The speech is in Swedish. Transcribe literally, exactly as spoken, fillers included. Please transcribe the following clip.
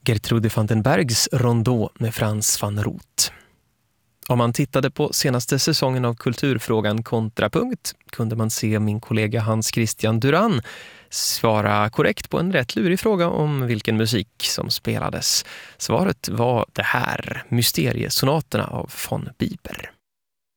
Gertrude van den Bergs rondå med Frans van Roth. Om man tittade på senaste säsongen av Kulturfrågan Kontrapunkt kunde man se min kollega Hans Christian Duran svara korrekt på en rätt lurig fråga om vilken musik som spelades. Svaret var det här, Mysteriesonaterna av von Bieber.